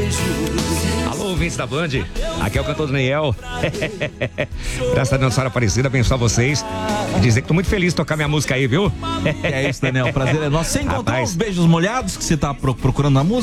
Alô, ouvintes da Band, aqui é o cantor Daniel. Graças a Deus, Senhora Aparecida, abençoar vocês e dizer que tô muito feliz de tocar minha música aí, viu? É isso, Daniel, prazer é nosso. Você encontrou os beijos molhados que você tá procurando na música?